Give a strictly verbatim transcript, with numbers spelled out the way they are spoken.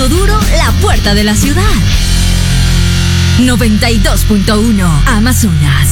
dando duro la puerta de la ciudad. noventa y dos punto uno Amazonas.